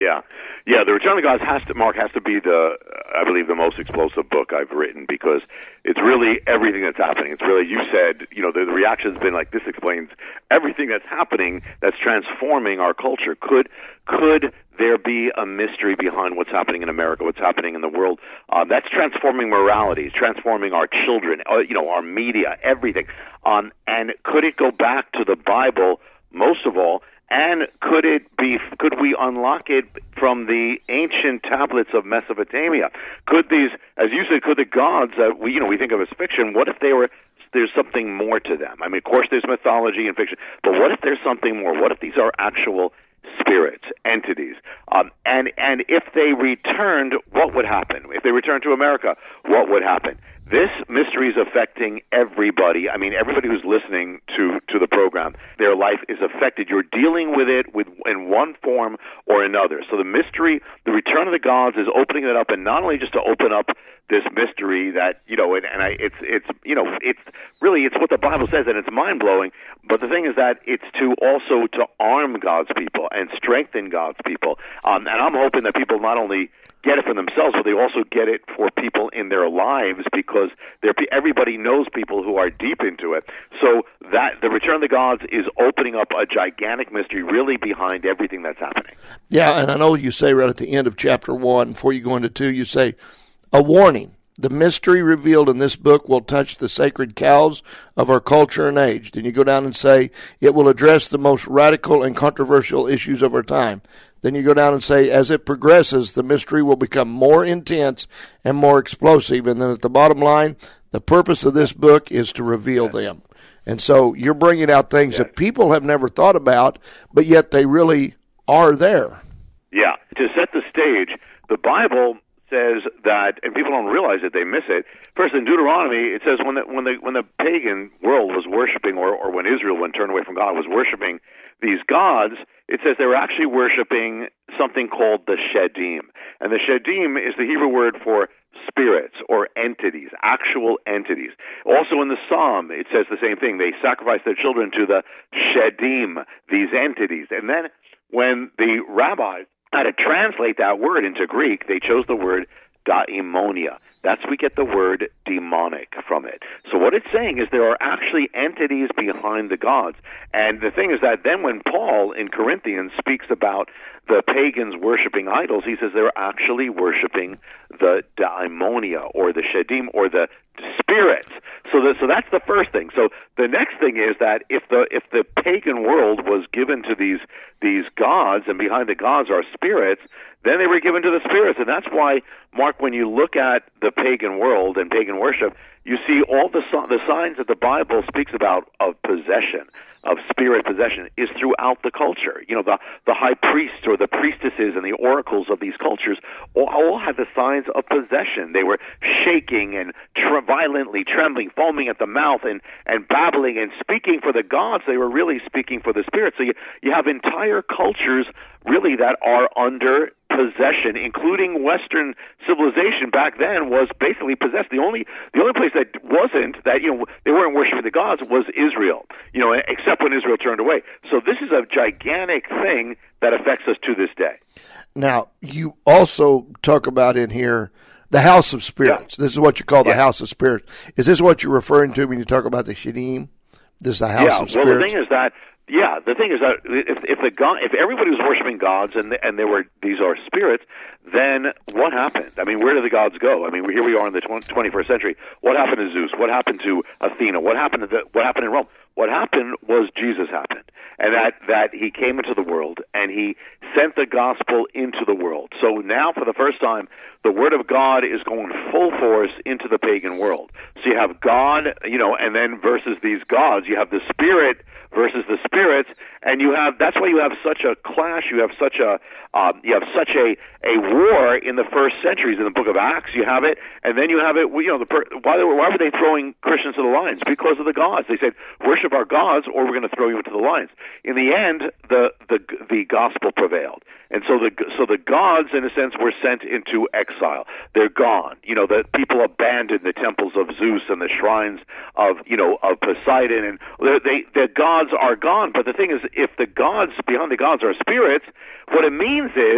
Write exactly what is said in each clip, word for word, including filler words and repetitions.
Yeah, yeah. The Return of the Gods has to, Mark, has to be the, I believe, the most explosive book I've written, because it's really everything that's happening. It's really, you said, you know, the, the reaction's been like, this explains everything that's happening, that's transforming our culture. Could could there be a mystery behind what's happening in America, what's happening in the world? Um, that's transforming morality, transforming our children, uh, you know, our media, everything. Um, and could it go back to the Bible, most of all? And could it be? Could we unlock it from the ancient tablets of Mesopotamia? Could these, as you said, could the gods that we, you know, we think of as fiction? What if they were? There's something more to them. I mean, of course, there's mythology and fiction, but what if there's something more? What if these are actual spirits, entities? Um, and and if they returned, what would happen? If they returned to America, what would happen? This mystery is affecting everybody. I mean, everybody who's listening to, to the program, their life is affected. You're dealing with it with in one form or another. So the mystery, the Return of the Gods, is opening it up, and not only just to open up this mystery that, you know, and, and I, it's, it's, you know, it's really, it's what the Bible says, and it's mind-blowing. But the thing is that it's to also to arm God's people and strengthen God's people. Um, and I'm hoping that people not only get it for themselves, but they also get it for people in their lives, because they're, everybody knows people who are deep into it. So that the Return of the Gods is opening up a gigantic mystery really behind everything that's happening. Yeah, and I know you say right at the end of chapter one, before you go into two, you say, a warning. The mystery revealed in this book will touch the sacred cows of our culture and age. Then you go down and say it will address the most radical and controversial issues of our time. Then you go down and say, as it progresses, the mystery will become more intense and more explosive. And then at the bottom line, the purpose of this book is to reveal them. And so you're bringing out things yes. that people have never thought about, but yet they really are there. Yeah. To set the stage, the Bible says that, and people don't realize it, they miss it. First, in Deuteronomy, it says when the when the when the pagan world was worshiping, or, or when Israel, when turned away from God, was worshiping these gods, it says they were actually worshiping something called the Shedim. And the Shedim is the Hebrew word for spirits or entities, actual entities. Also in the Psalm, it says the same thing. They sacrifice their children to the Shedim, these entities. And then when the rabbis had to translate that word into Greek, they chose the word daimonia. That's we get the word demonic from it. So what it's saying is there are actually entities behind the gods. And the thing is that then when Paul in Corinthians speaks about the pagans worshiping idols, he says they're actually worshiping the daimonia, or the shedim, or the spirits. So the, so that's the first thing. So the next thing is that if the if the pagan world was given to these these gods, and behind the gods are spirits, then they were given to the spirits. And that's why, Mark, when you look at the pagan world and pagan worship, you see all the the signs that the Bible speaks about of possession, of spirit possession, is throughout the culture. You know, the the high priests or the priestesses and the oracles of these cultures all, all had the signs of possession. They were shaking and tre- violently trembling, foaming at the mouth, and, and babbling and speaking for the gods. They were really speaking for the spirits. So you, you have entire cultures really that are under possession, including Western civilization back then was basically possessed. The only the only place that wasn't, that, you know, they weren't worshiping the gods, was Israel, you know, except when Israel turned away. So this is a gigantic thing that affects us to this day. Now, you also talk about in here the house of spirits. Yeah. This is what you call the yeah. house of spirits. Is this what you're referring to when you talk about the Shedim? This is the house yeah, of spirits? Well, the thing is that Yeah, the thing is that if if the god, if everybody was worshiping gods and and there were these are spirits, then what happened? I mean, where did the gods go? I mean, here we are in the twenty-first century. What happened to Zeus? What happened to Athena? What happened to the, what happened in Rome? What happened was Jesus happened, and that that he came into the world and he sent the gospel into the world. So now, for the first time, the word of God is going full force into the pagan world. So you have God, you know, and then versus these gods, you have the spirit versus the spirits, and you have that's why you have such a clash. You have such a um, you have such a a war in the first centuries. In the Book of Acts, you have it, and then you have it. You know, the per, why they were, why were they throwing Christians to the lions? Because of the gods. They said, worship our gods, or we're going to throw you into the lions. In the end, the the the gospel prevailed, and so the so the gods, in a sense, were sent into exile. They're gone. You know, the people abandoned the temples of Zeus and the shrines of you know of Poseidon, and they the gods are gone. But the thing is, if the gods behind the gods are spirits, what it means is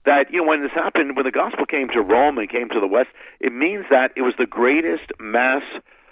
that, you know, when this happened, when the gospel came to Rome and came to the West, it means that it was the greatest mass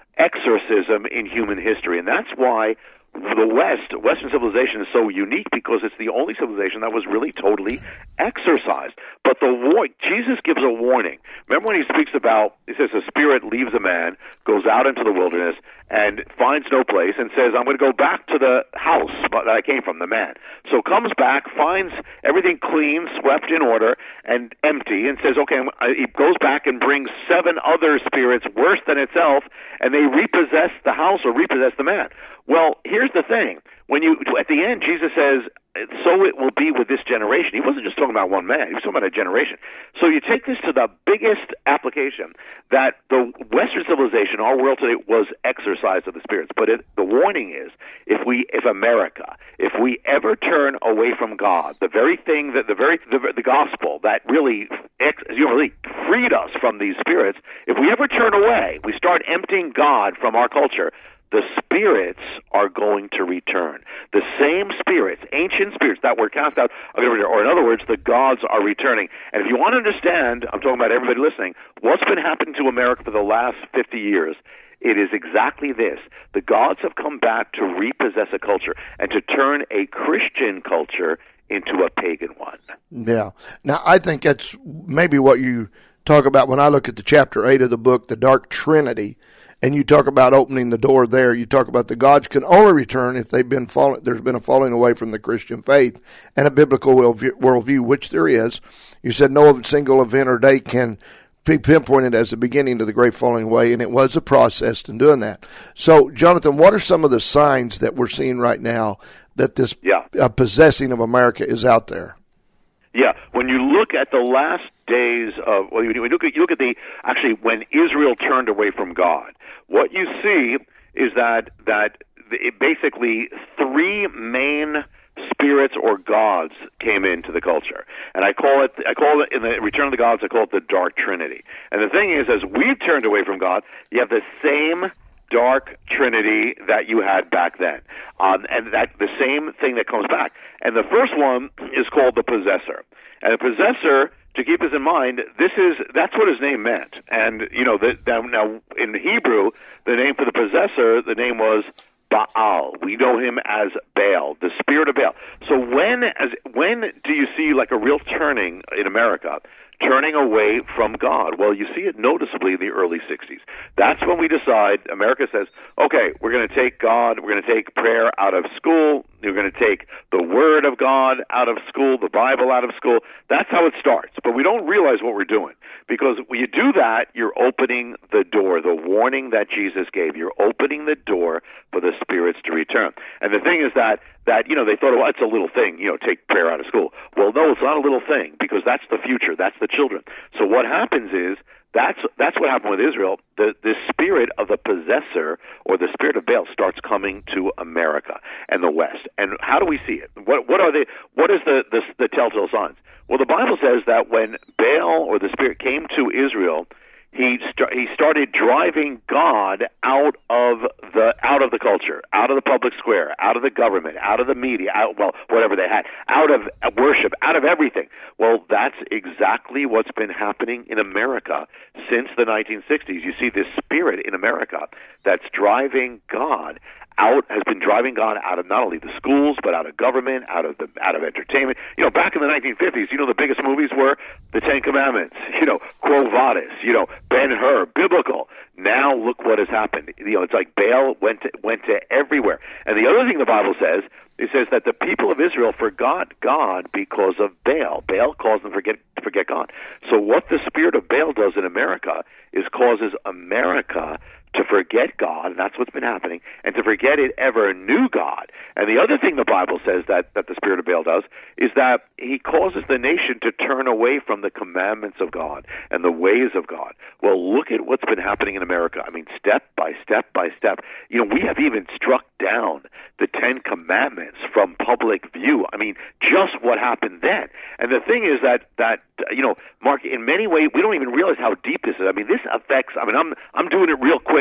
exorcism in human history. And that's why the West, Western civilization is so unique, because it's the only civilization that was really totally exorcised. But the war, Jesus gives a warning. Remember when he speaks about, he says, a spirit leaves a man, goes out into the wilderness, and finds no place, and says, I'm going to go back to the house that I came from, the man. So comes back, finds everything clean, swept in order, and empty, and says, okay, he goes back and brings seven other spirits worse than itself, and they repossess the house or repossess the man. Well, here's the thing. When you, at the end, Jesus says, so it will be with this generation. He wasn't just talking about one man. He was talking about a generation. So you take this to the biggest application, that the Western civilization, our world today, was exorcised of the spirits. But it, the warning is, if we, if America, if we ever turn away from God, the very thing that, the very, the, the gospel that really, ex, you know, really freed us from these spirits, if we ever turn away, we start emptying God from our culture, the spirits are going to return. The same spirits, ancient spirits that were cast out, are going to return. Or in other words, the gods are returning. And if you want to understand, I'm talking about everybody listening, what's been happening to America for the last fifty years, it is exactly this. The gods have come back to repossess a culture and to turn a Christian culture into a pagan one. Yeah. Now, I think that's maybe what you talk about when I look at the chapter eight of the book, the Dark Trinity. And you talk about opening the door there. You talk about the gods can only return if they've been falling. There's been a falling away from the Christian faith and a biblical worldview, which there is. You said no single event or date can be pinpointed as the beginning of the great falling away, and it was a process in doing that. So, Jonathan, what are some of the signs that we're seeing right now that this yeah. uh, possessing of America is out there? Yeah, when you look at the last days of, well, you look at, you look at the, actually, when Israel turned away from God, what you see is that, that it basically three main spirits or gods came into the culture. And I call it, I call it, in the Return of the Gods, I call it the Dark Trinity. And the thing is, as we've turned away from God, you have the same dark trinity that you had back then, um, and that the same thing that comes back. And the first one is called the possessor. And the possessor, to keep this in mind, this is that's what his name meant. And you know, the, the, now in Hebrew, the name for the possessor, the name was Baal. We know him as Baal, the spirit of Baal. So when as when do you see like a real turning in America? Turning away from God. Well, you see it noticeably in the early sixties. That's when we decide, America says, okay, we're going to take God, we're going to take prayer out of school, we're going to take the Word of God out of school, the Bible out of school. That's how it starts. But we don't realize what we're doing. Because when you do that, you're opening the door, the warning that Jesus gave. You're opening the door for the spirits to return. And the thing is that, that you know, they thought, well, it's a little thing, you know, take prayer out of school. Well, no, it's not a little thing, because that's the future. That's the children. So what happens is, that's that's what happened with Israel. The the spirit of the possessor, or the spirit of Baal, starts coming to America and the West. And how do we see it? What what are the what is the the, the telltale signs? Well, the Bible says that when Baal, or the spirit, came to Israel, he st- he started driving God out of the out of the culture, out of the public square, out of the government, out of the media, out, well, whatever they had, out of worship, out of everything. Well, that's exactly what's been happening in America since the nineteen sixties. You see this spirit in America that's driving God out, has been driving God out of not only the schools, but out of government, out of the out of entertainment. You know, back in the nineteen fifties, you know, the biggest movies were the Ten Commandments, you know, Quo Vadis, you know, Ben-Hur, biblical. Now look what has happened. You know, it's like Baal went to, went to everywhere. And the other thing the Bible says, it says that the people of Israel forgot God because of Baal. Baal caused them to forget, to forget God. So what the spirit of Baal does in America is causes America to forget God, and that's what's been happening, and to forget it ever knew God. And the other thing the Bible says that, that the spirit of Baal does is that he causes the nation to turn away from the commandments of God and the ways of God. Well, look at what's been happening in America. I mean, step by step by step. You know, we have even struck down the Ten Commandments from public view. I mean, just what happened then. And the thing is that, that you know, Mark, in many ways, we don't even realize how deep this is. I mean, this affects, I mean, I'm I'm doing it real quick,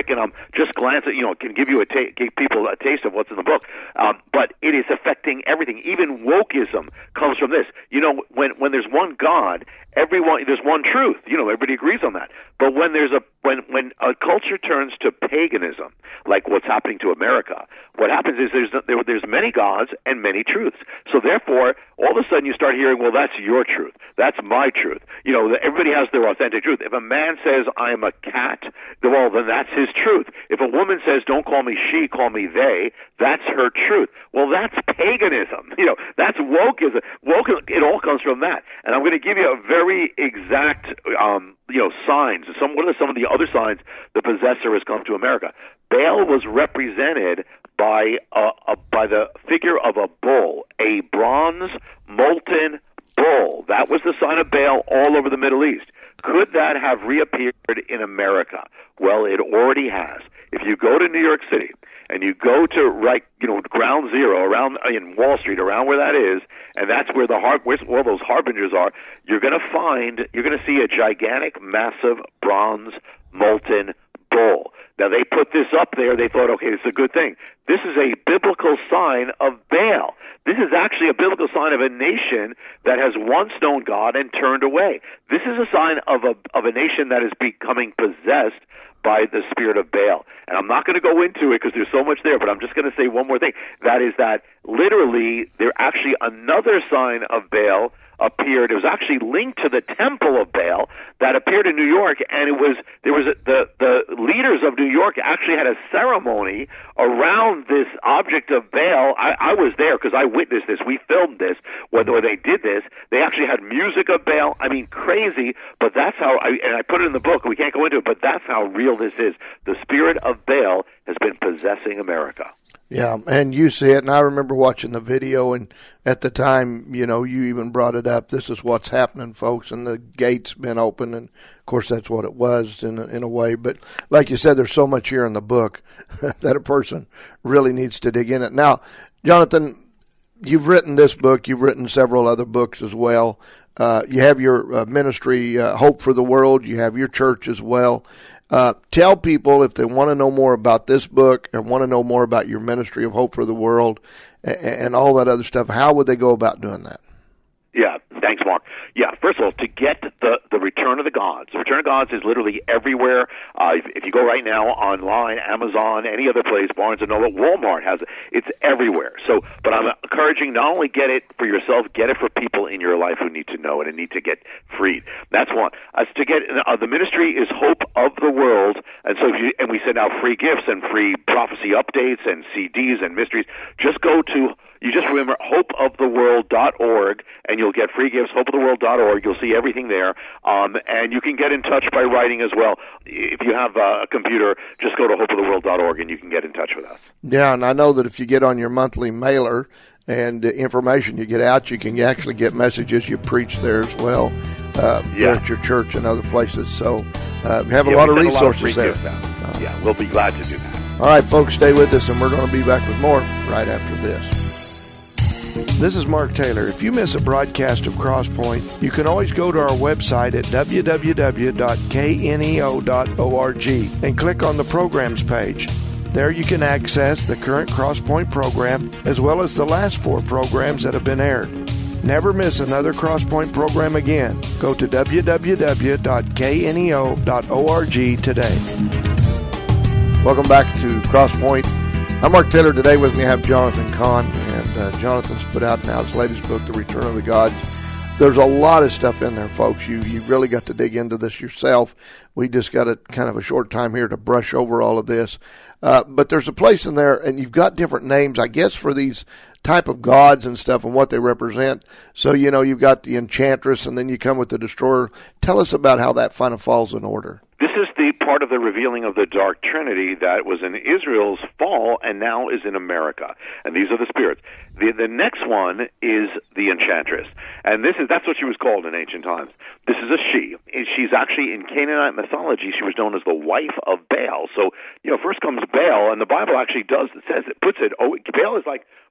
quick, and I'm just glancing, you know, can give you a ta- give people a taste of what's in the book. Um, but it is affecting everything. Even wokeism comes from this. You know, when when there's one God, everyone there's one truth. You know, everybody agrees on that. But when there's a when when a culture turns to paganism, like what's happening to America, what happens is there's there, there's many gods and many truths. So therefore, all of a sudden you start hearing, well, that's your truth, that's my truth. You know, everybody has their authentic truth. If a man says I am a cat, well, then that's his truth. If a woman says don't call me she, call me they, that's her truth. Well, that's paganism. You know, that's wokeism. Woke, it all comes from that. And I'm going to give you a very exact, um, you know, signs. Some what are some of the other signs the possessor has come to America? Baal was represented by a, a by the figure of a bull, a bronze molten bull. That was the sign of Baal all over the Middle East. Could that have reappeared in America? Well, it already has. If you go to New York City and you go to right, you know, ground zero around in Wall Street, around where that is, and that's where the har- where all those harbingers are, you're going to find, you're going to see a gigantic, massive bronze molten bull. Now, they put this up there. They thought, okay, it's a good thing. This is a biblical sign of Baal. This is actually a biblical sign of a nation that has once known God and turned away. This is a sign of a of a nation that is becoming possessed by the spirit of Baal. And I'm not going to go into it because there's so much there, but I'm just going to say one more thing. That is that literally there actually another sign of Baal appeared. It was actually linked to the temple of Baal that appeared in New York, and it was there was a, the the leaders of New York actually had a ceremony around this object of Baal. I, I was there because I witnessed this. We filmed this where, where they did this. They actually had music of Baal. I mean, crazy, but that's how. I, and I put it in the book. We can't go into it, but that's how real this is. The spirit of Baal has been possessing America. Yeah, and you see it, and I remember watching the video, and at the time, you know, you even brought it up. This is what's happening, folks, and the gate's been open, and of course that's what it was in a, in a way. But like you said, there's so much here in the book that a person really needs to dig in it. Now, Jonathan, you've written this book. You've written several other books as well. Uh, you have your uh, ministry, uh, Hope for the World. You have your church as well. Uh, tell people if they want to know more about this book and want to know more about your ministry of Hope for the World and, and all that other stuff, how would they go about doing that? Yeah, thanks, Mark. Yeah, first of all, to get the, the Return of the Gods. The Return of Gods is literally everywhere. Uh, if, if you go right now online, Amazon, any other place, Barnes and Noble, Walmart has it. It's everywhere. So, but I'm encouraging not only get it for yourself, get it for people in your life who need to know it and need to get freed. That's one. As to get uh, the ministry is Hope of the World, and so if you, and we send out free gifts and free prophecy updates and C Ds and mysteries. Just go to You just remember hope of the world dot org, and you'll get free gifts, hope of the world dot org. You'll see everything there. Um, and you can get in touch by writing as well. If you have a computer, just go to hope of the world dot org, and you can get in touch with us. Yeah, and I know that if you get on your monthly mailer and the information you get out, you can actually get messages you preach there as well, uh, yeah. there at your church and other places. So uh, we have a yeah, lot of a resources lot of there. Uh, yeah, we'll be glad to do that. All right, folks, stay with us, and we're going to be back with more right after this. This is Mark Taylor. If you miss a broadcast of Crosspoint, you can always go to our website at w w w dot kneo dot org and click on the programs page. There you can access the current Crosspoint program as well as the last four programs that have been aired. Never miss another Crosspoint program again. Go to w w w dot kneo dot org today. Welcome back to Crosspoint. I'm Mark Taylor. Today with me I have Jonathan Cahn, and uh, Jonathan's put out now his latest book, The Return of the Gods. There's a lot of stuff in there, folks. You you really got to dig into this yourself. We just got a kind of a short time here to brush over all of this. Uh, but there's a place in there, and you've got different names, I guess, for these type of gods and stuff and what they represent. So, you know, you've got the Enchantress, and then you come with the Destroyer. Tell us about how that kind of falls in order. This is the part of the revealing of the Dark Trinity that was in Israel's fall and now is in America. And these are the spirits. The the next one is the Enchantress. And this is that's what she was called in ancient times. This is a she. She's actually, in Canaanite mythology, she was known as the wife of Baal. So, you know, first comes Baal, and the Bible actually does, it says, it puts it, oh, Baal is like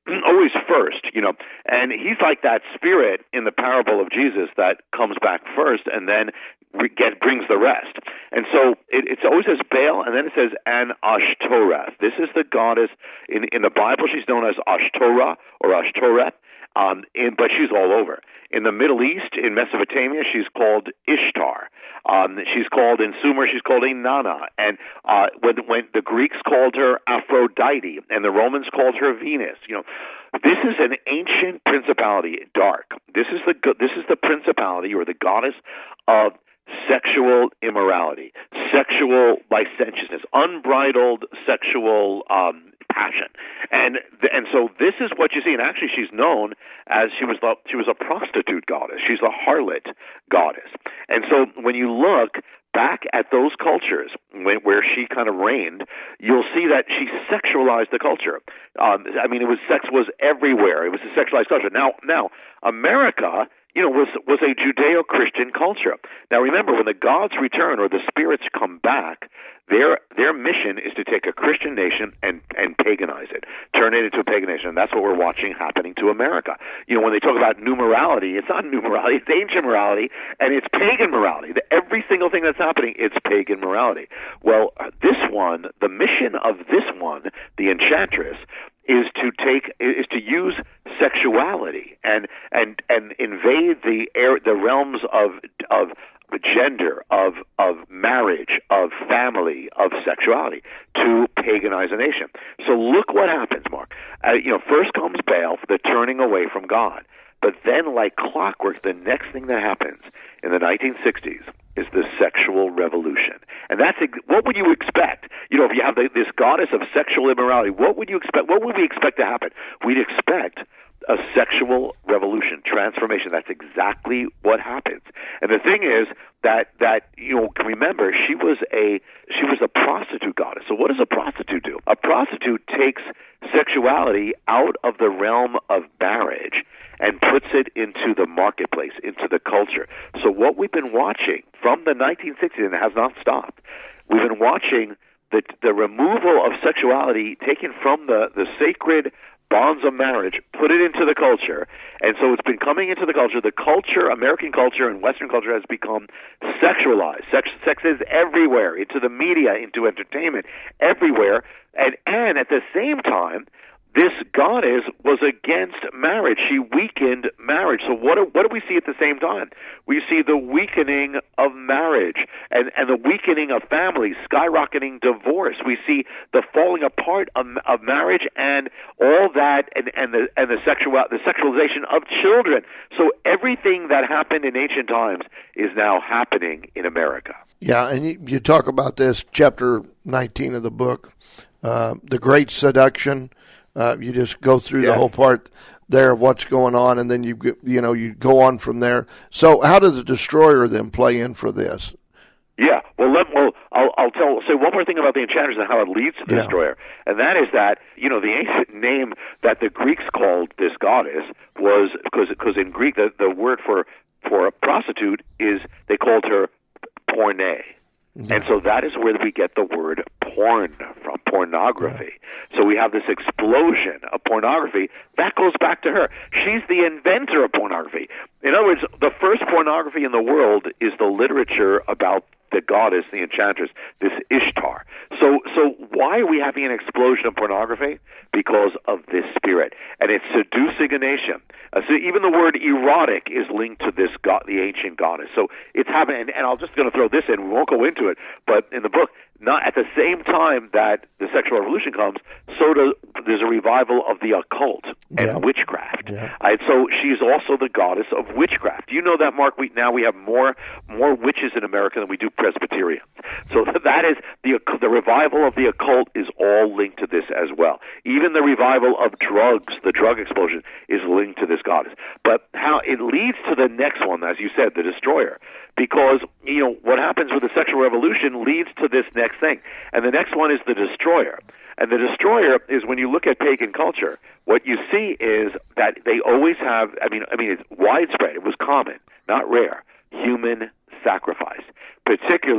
always first, you know, and he's like that spirit in the parable of Jesus that comes back first and then get brings the rest. And so it, it always says Baal, and then it says An Ashtoreth. This is the goddess in in the Bible. She's known as Ashtoreth or Ashtoreth, um, in, but she's all over. In the Middle East, in Mesopotamia, she's called Ishtar. Um, she's called in Sumer, she's called Inanna, and uh, when when the Greeks called her Aphrodite, and the Romans called her Venus. You know, this is an ancient principality, dark. This is the this is the principality or the goddess of sexual immorality, sexual licentiousness, unbridled sexual um, passion, and and so this is what you see. And actually, she's known as she was the, she was a prostitute goddess. She's a harlot goddess. And so when you look back at those cultures when, where she kind of reigned, you'll see that she sexualized the culture. Um, I mean, it was sex was everywhere. It was a sexualized culture. Now, now America, you know, was was a Judeo-Christian culture. Now, remember, when the gods return or the spirits come back, their their mission is to take a Christian nation and and paganize it, turn it into a pagan nation. And that's what we're watching happening to America. You know, when they talk about new morality, it's not new morality; it's ancient morality, and it's pagan morality. Every single thing that's happening, it's pagan morality. Well, this one, the mission of this one, the Enchantress, is to take is to use sexuality and and and invade the air the realms of of gender, of of marriage, of family, of sexuality to paganize a nation. So look what happens, Mark. Uh, you know, first comes Baal, the turning away from God, but then, like clockwork, the next thing that happens in the nineteen sixties is the sexual revolution. And that's what would you expect? You know, if you have the, this goddess of sexual immorality, what would you expect? What would we expect to happen? We'd expect a sexual revolution, transformation. That's exactly what happens. And the thing is that that you know, remember, she was a she was a prostitute goddess. So what does a prostitute do? A prostitute takes sexuality out of the realm of marriage and puts it into the marketplace, into the culture. So what we've been watching from the nineteen sixties, and it has not stopped, we've been watching the the removal of sexuality taken from the, the sacred bonds of marriage, put it into the culture. And so it's been coming into the culture. The culture, American culture and Western culture, has become sexualized. Sex, sex is everywhere, into the media, into entertainment, everywhere. And, and at the same time, this goddess was against marriage. She weakened marriage. So what do, what do we see at the same time? We see the weakening of marriage and, and the weakening of families, skyrocketing divorce. We see the falling apart of, of marriage and all that, and, and the and the sexual the sexualization of children. So everything that happened in ancient times is now happening in America. Yeah, and you, you talk about this, chapter nineteen of the book, uh, the Great Seduction. Uh, you just go through yeah. the whole part there of what's going on, and then you you know you go on from there. So, how does the Destroyer then play in for this? Yeah, well, let, well, I'll, I'll tell. Say one more thing about the Enchantress and how it leads to the yeah. Destroyer, and that is that you know the ancient name that the Greeks called this goddess was because because in Greek the, the word for for a prostitute is they called her porne. Yeah. And so that is where we get the word porn from, pornography. Yeah. So we have this explosion of pornography. That goes back to her. She's the inventor of pornography. In other words, the first pornography in the world is the literature about the goddess, the Enchantress, this Ishtar. So so why are we having an explosion of pornography? Because of this spirit. And it's seducing a nation. Uh, so even the word erotic is linked to this god, the ancient goddess. So it's happening, and, and I'm just going to throw this in. We won't go into it, but in the book, not at the same time that the sexual revolution comes, so does, there's a revival of the occult and yeah. witchcraft. Yeah. Right, so she's also the goddess of witchcraft. You know that, Mark? We now we have more more witches in America than we do Presbyterians. So that is the the revival of the occult is all linked to this as well. Even the revival of drugs, the drug explosion, is linked to this goddess. But how it leads to the next one, as you said, the Destroyer. Because, you know, what happens with the sexual revolution leads to this next thing. And the next one is the Destroyer. And the Destroyer is when you look at pagan culture, what you see is that they always have, I mean, I mean, it's widespread. It was common, not rare, human sacrifice, particularly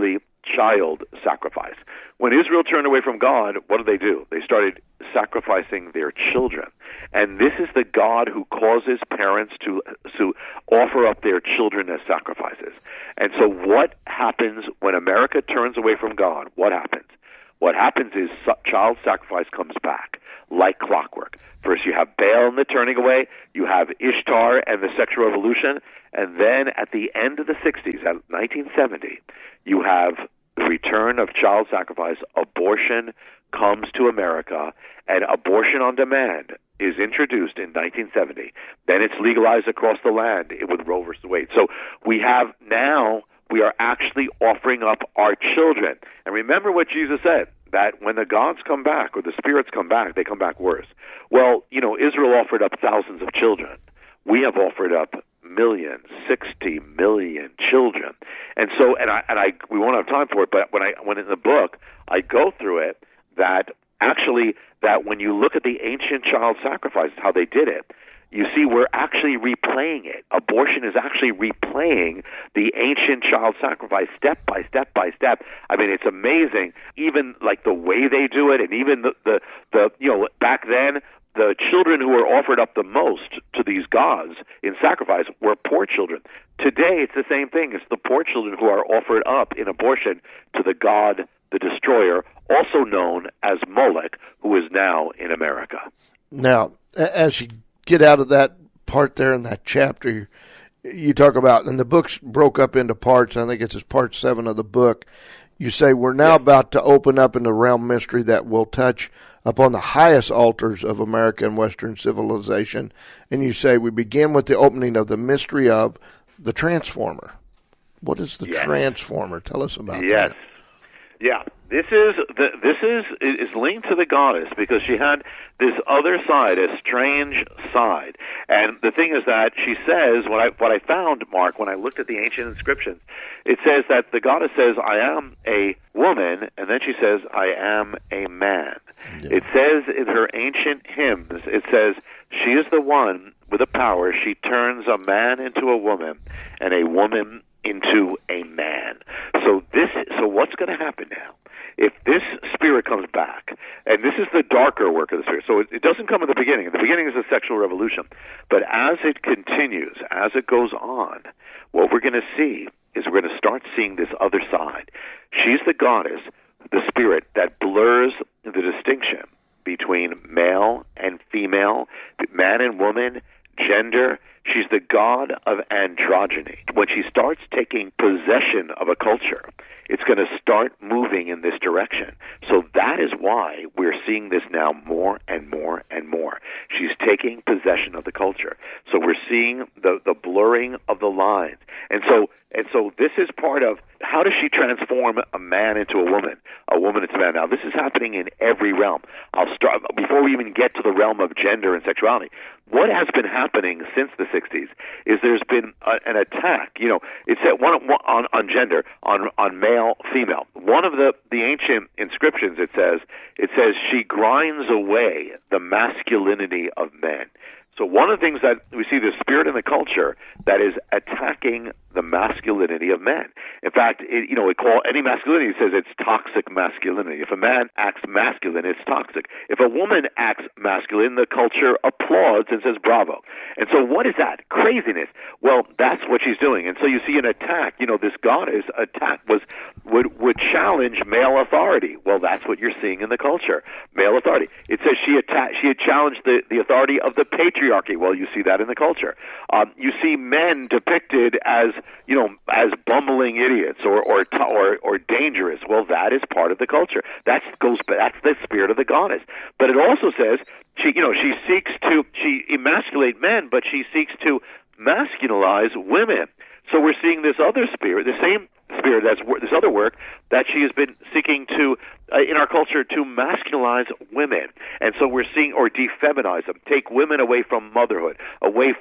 child sacrifice. When Israel turned away from God, what did they do? They started sacrificing their children. And this is the God who causes parents to to offer up their children as sacrifices. And so what happens when America turns away from God? What happens? What happens is child sacrifice comes back like clockwork. First you have Baal and the turning away, you have Ishtar and the sexual revolution, and then at the end of the sixties, at nineteen seventy, you have the return of child sacrifice. Abortion comes to America, and abortion on demand is introduced in nineteen seventy. Then it's legalized across the land with Roe versus Wade. So we have now, we are actually offering up our children. And remember what Jesus said, that when the gods come back, or the spirits come back, they come back worse. Well, you know, Israel offered up thousands of children. We have offered up millions, sixty million children. And so, and I, and I, we won't have time for it, but when I, when in the book, I go through it, that actually, that when you look at the ancient child sacrifices, how they did it, you see we're actually replaying it. Abortion is actually replaying the ancient child sacrifice step by step by step. I mean, it's amazing, even like the way they do it, and even the, the, the you know, back then, the children who were offered up the most to these gods in sacrifice were poor children. Today, it's the same thing. It's the poor children who are offered up in abortion to the god, the destroyer, also known as Molech, who is now in America. Now, as you get out of that part there in that chapter, you talk about, and the book's broke up into parts, I think it's just part seven of the book. You say we're now yeah. about to open up in the realm mystery that will touch upon the highest altars of American Western civilization. And you say we begin with the opening of the mystery of the Transformer. What is the yes. Transformer? Tell us about yes. that. Yeah, this is the, this is is linked to the goddess because she had this other side, a strange side. And the thing is that she says, what I what I found, Mark, when I looked at the ancient inscriptions, it says that the goddess says, "I am a woman," and then she says, "I am a man." Yeah. It says in her ancient hymns, it says, "She is the one with the power. She turns a man into a woman, and a woman into a man." So this, so what's going to happen now? If this spirit comes back, and this is the darker work of the spirit, so it, it doesn't come at the beginning. At the beginning is the sexual revolution. But as it continues, as it goes on, what we're going to see is we're going to start seeing this other side. She's the goddess, the spirit that blurs the distinction between male and female, man and woman, gender. She's the god of androgyny. When she starts taking possession of a culture, it's going to start moving in this direction. So that is why we're seeing this now more and more and more. She's taking possession of the culture. So we're seeing the, the blurring of the lines. And so and so this is part of, how does she transform a man into a woman, a woman into a man? Now, this is happening in every realm. I'll start, before we even get to the realm of gender and sexuality, what has been happening since the sixties is there's been a, an attack. You know, it's at one, one on, on gender, on on male, female. One of the, the ancient inscriptions, it says, it says, "She grinds away the masculinity of men." So one of the things that we see, the spirit in the culture that is attacking the masculinity of men. In fact, it, you know, we call any masculinity, it says it's toxic masculinity. If a man acts masculine, it's toxic. If a woman acts masculine, the culture applauds and says bravo. And so what is that? Craziness. Well, that's what she's doing. And so you see an attack. You know, this goddess attack was would would challenge male authority. Well, that's what you're seeing in the culture, male authority. It says she attacked, she had challenged the, the authority of the patriarchy. Well, you see that in the culture. Um, you see men depicted as, you know, as bumbling idiots or or or, or dangerous. Well, that is part of the culture. That's goes. That's the spirit of the goddess. But it also says she, you know, she seeks to she emasculate men, but she seeks to masculinize women. So we're seeing this other spirit, the same spirit, that's this other work that she has been seeking to, uh, in our culture, to masculinize women. And so we're seeing, or defeminize them, take women away from motherhood, away from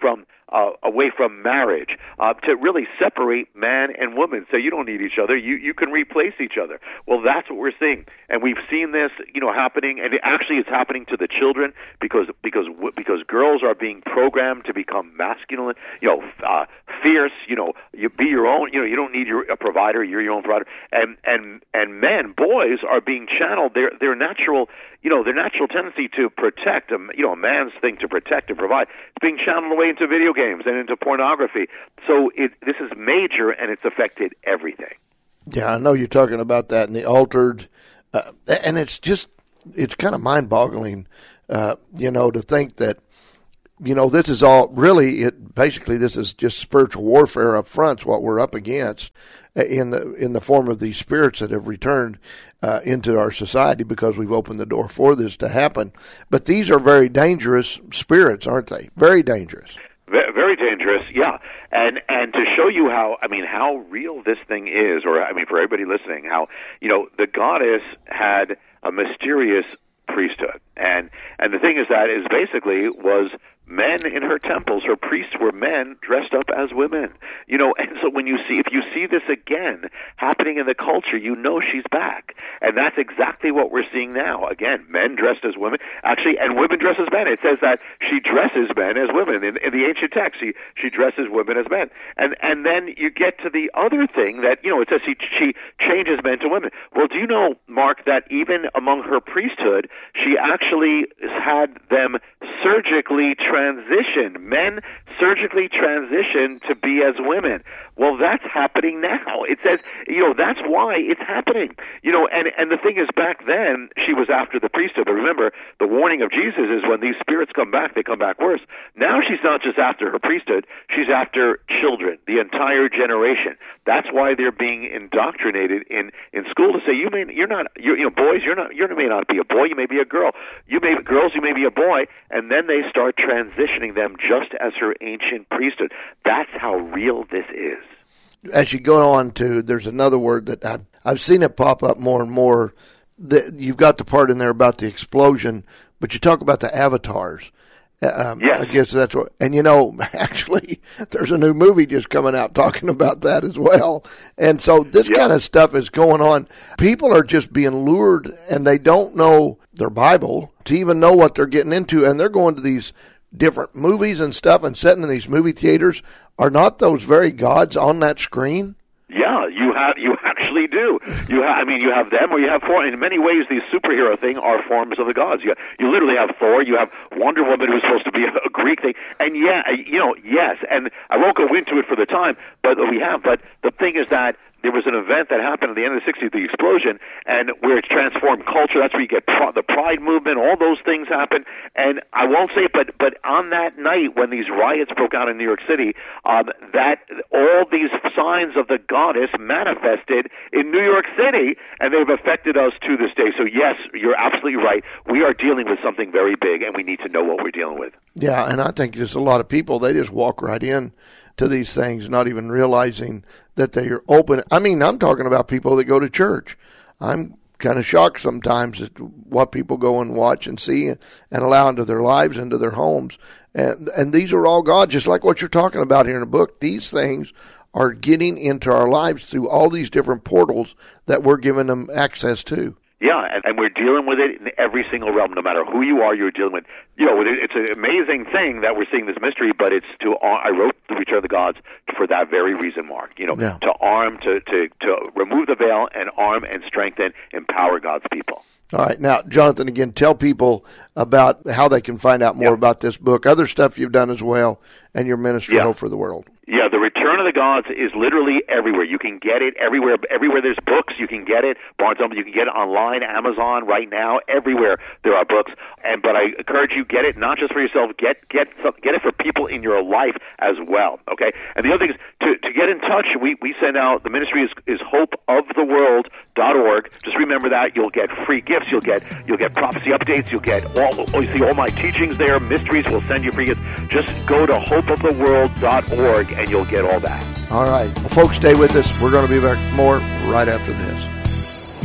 uh, away from marriage, uh, to really separate man and woman. So you don't need each other. You you can replace each other. Well, that's what we're seeing, and we've seen this, you know, happening, and it actually it's happening to the children because because because girls are being programmed to become masculine, you know, uh, fierce. You know, you be your own. You know, you don't need your a provider. You're your own provider. And and and men, boys, are being channeled. Their their natural, you know, their natural tendency to protect, um, you know, a man's thing to protect and provide, it's being channeled away into video games and into pornography. So it, this is major, and it's affected everything. Yeah, I know you're talking about that in the altered, uh, and it's just, it's kind of mind-boggling, uh, you know, to think that, you know, this is all really, it basically this is just spiritual warfare up front, what we're up against in the in the form of these spirits that have returned uh, into our society because we've opened the door for this to happen. But these are very dangerous spirits, aren't they? Very dangerous. Very dangerous, yeah. And and to show you how, I mean, how real this thing is, or I mean, for everybody listening, how, you know, the goddess had a mysterious priesthood. And and the thing is that is basically was men in her temples, her priests were men dressed up as women. You know, and so when you see, if you see this again happening in the culture, you know she's back. And that's exactly what we're seeing now. Again, men dressed as women, actually, and women dressed as men. It says that she dresses men as women. In, in the ancient text, she, she dresses women as men. And and then you get to the other thing that, you know, it says she, she changes men to women. Well, do you know, Mark, that even among her priesthood, she actually had them surgically transition, men surgically transition to be as women. Well, that's happening now. It says, you know, that's why it's happening. You know, and, and the thing is, back then, she was after the priesthood. But remember, the warning of Jesus is when these spirits come back, they come back worse. Now she's not just after her priesthood, she's after children, the entire generation. That's why they're being indoctrinated in, in school to say, you may, you're not, you're, you know, boys, you're not, you may not be a boy, you may be a girl. You may, girls, you may be a boy. And then they start transitioning them just as her ancient priesthood. That's how real this is. As you go on to, there's another word that I've, I've seen it pop up more and more. The, you've got the part in there about the explosion, but you talk about the avatars. Um, yes. I guess that's what, and you know, actually, there's a new movie just coming out talking about that as well. And so this yep. kind of stuff is going on. People are just being lured, and they don't know their Bible to even know what they're getting into, and they're going to these different movies and stuff and sitting in these movie theaters. Are not those very gods on that screen? Yeah, you have. You actually do. You have. I mean, you have them, or you have Thor. In many ways, these superhero thing are forms of the gods. You you literally have Thor. You have Wonder Woman, who's supposed to be a, a Greek thing. And yeah, you know, yes. And I won't go into it for the time, but we have. But the thing is that there was an event that happened at the end of the sixties, the explosion, and where it transformed culture. That's where you get pro- the Pride movement. All those things happen. And I won't say it, but but on that night when these riots broke out in New York City, um, that all these signs of the goddess manifested in New York City, and they've affected us to this day. So yes, you're absolutely right. We are dealing with something very big, and we need to know what we're dealing with. Yeah, and I think just a lot of people, they just walk right in to these things, not even realizing that they are open. I mean, I'm talking about people that go to church. I'm kind of shocked sometimes at what people go and watch and see and allow into their lives, into their homes. And and these are all God, just like what you're talking about here in the book. These things are getting into our lives through all these different portals that we're giving them access to. Yeah, and, and we're dealing with it in every single realm. No matter who you are, you're dealing with. You know, it, it's an amazing thing that we're seeing this mystery, but it's to. I wrote The Return of the Gods for that very reason, Mark. You know, yeah. to arm, to, to to remove the veil, and arm and strengthen, empower God's people. All right, now, Jonathan, again, tell people about how they can find out more yeah. about this book, other stuff you've done as well, and your ministry, yeah. Hope for the World. Yeah, The Return of the Gods is literally everywhere. You can get it everywhere. Everywhere there's books, you can get it. Barnes and Noble, you can get it online, Amazon, right now. Everywhere there are books. And but I encourage you, get it not just for yourself. Get get some, get it for people in your life as well. Okay. And the other thing is to to get in touch. We we send out the ministry is is hope of the world dot org. Just remember that you'll get free gifts. You'll get you'll get prophecy updates. You'll get all you see all my teachings there. Mysteries. We'll send you free gifts. Just go to hope of the world dot org. And you'll get all that. All right. Well, folks, stay with us. We're going to be back more right after this.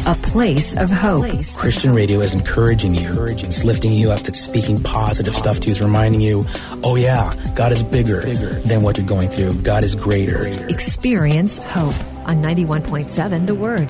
a place of hope. Christian radio is encouraging you. It's lifting you up. It's speaking positive stuff to you. It's reminding you, oh yeah, God is bigger than what you're going through. God is greater. Experience hope on ninety-one point seven The Word.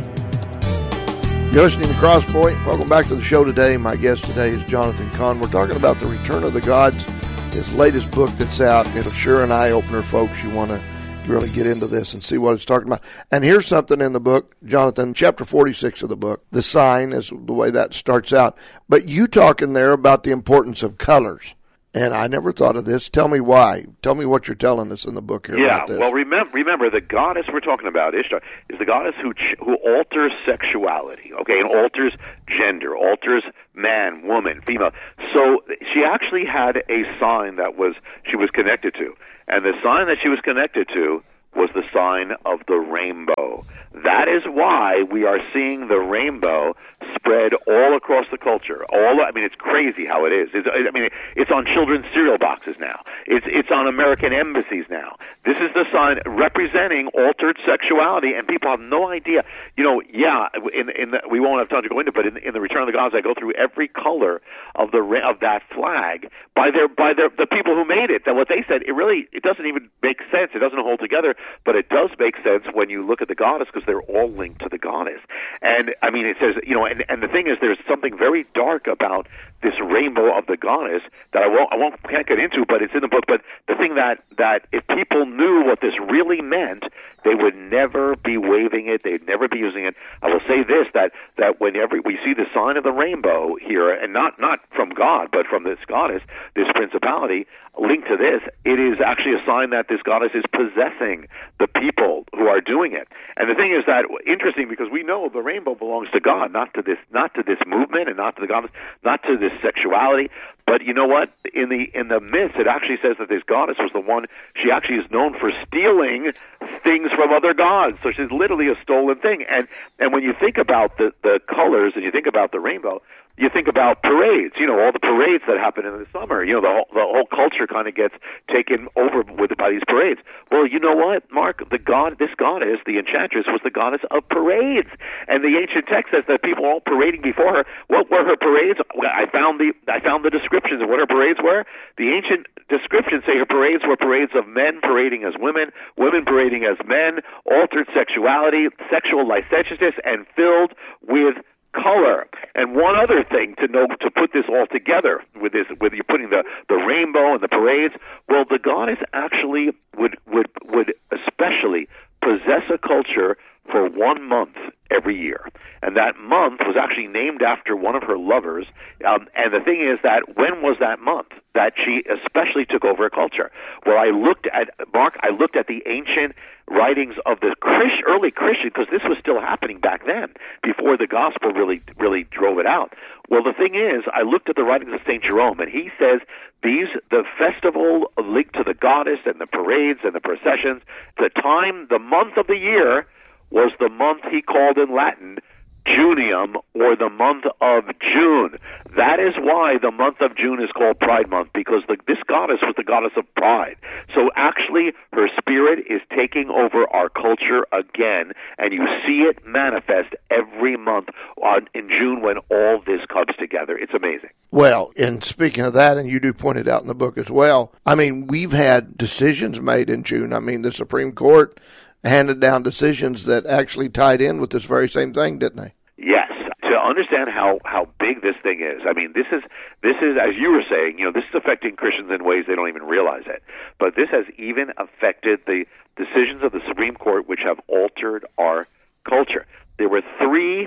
You're listening to Crosspoint. Welcome back to the show today. My guest today is Jonathan Cahn. We're talking about The Return of the Gods, his latest book that's out. It's sure an eye-opener, folks. You want to really get into this and see what it's talking about. And here's something in the book, Jonathan, chapter forty-six of the book. The sign is the way that starts out. But you talk in there about the importance of colors. And I never thought of this. Tell me why. Tell me what you're telling us in the book here yeah, about this. Well, remember, remember, the goddess we're talking about, Ishtar, is the goddess who ch- who alters sexuality, okay, and alters gender, alters man, woman, female. So she actually had a sign that was she was connected to. And the sign that she was connected to was the sign of the rainbow. That is why we are seeing the rainbow spread all across the culture. All I mean, it's crazy how it is. It's, I mean, it's on children's cereal boxes now. It's it's on American embassies now. This is the sign representing altered sexuality, and people have no idea. You know, yeah, in in the, we won't have time to go into, but in, in the Return of the Gods, I go through every color of the of that flag by their by their the people who made it. That what they said, it really it doesn't even make sense. It doesn't hold together. But it does make sense when you look at the goddess because they're all linked to the goddess. And, I mean, it says, you know, and, and the thing is there's something very dark about this rainbow of the goddess that I won't, I won't, can't get into, but it's in the book. But the thing that, that if people knew what this really meant, they would never be waving it. They'd never be using it. I will say this, that, that whenever we see the sign of the rainbow here, and not, not from God, but from this goddess, this principality, linked to this, it is actually a sign that this goddess is possessing the people who are doing it. And the thing is that interesting because we know the rainbow belongs to God, not to this, not to this movement, and not to the goddess, not to this sexuality. But you know what? In the in the myths, it actually says that this goddess was the one. She actually is known for stealing things from other gods. So she's literally a stolen thing. And and when you think about the the colors and you think about the rainbow, you think about parades, you know, all the parades that happen in the summer. You know, the whole, the whole culture kind of gets taken over with by these parades. Well, you know what, Mark? The god, this goddess, the enchantress, was the goddess of parades. And the ancient text says that people were all parading before her. What were her parades? I found the I found the descriptions of what her parades were. The ancient descriptions say her parades were parades of men parading as women, women parading as men, altered sexuality, sexual licentiousness, and filled with color. And one other thing to know, to put this all together with this, with you putting the, the rainbow and the parades, well, the goddess actually would, would, would especially possess a culture for one month every year. And that month was actually named after one of her lovers. Um, and the thing is that when was that month that she especially took over a culture? Well, I looked at, Mark, I looked at the ancient writings of the Christ, early Christian, because this was still happening back then, before the gospel really, really drove it out. Well, the thing is, I looked at the writings of Saint Jerome, and he says these, the festival linked to the goddess and the parades and the processions, the time, the month of the year was the month he called in Latin Junium, or the month of June. That is why the month of June is called Pride Month, because the, this goddess was the goddess of pride. So actually, her spirit is taking over our culture again, and you see it manifest every month on, in June when all this comes together. It's amazing. Well, and speaking of that, and you do point it out in the book as well, I mean, we've had decisions made in June. I mean, the Supreme Court handed down decisions that actually tied in with this very same thing, didn't they? Yes. To understand how, how big this thing is, I mean, this is, this is, as you were saying, you know, this is affecting Christians in ways they don't even realize it. But this has even affected the decisions of the Supreme Court, which have altered our culture. There were three